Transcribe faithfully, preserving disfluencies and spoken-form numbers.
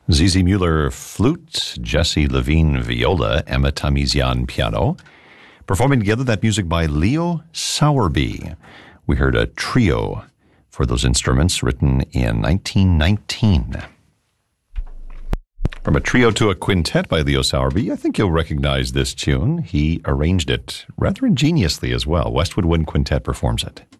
Zizi Mueller, flute, Jesse Levine, viola, Emma Tamizian, piano. Performing together that music by Leo Sowerby. We heard a trio for those instruments written in nineteen nineteen. From a trio to a quintet by Leo Sowerby, I think you'll recognize this tune. He arranged it rather ingeniously as well. Westwood Wind Quintet performs it.